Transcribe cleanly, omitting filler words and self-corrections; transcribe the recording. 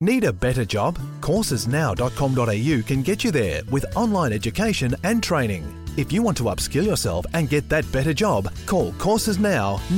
Need a better job? Coursesnow.com.au can get you there with online education and training. If you want to upskill yourself and get that better job, call Courses Now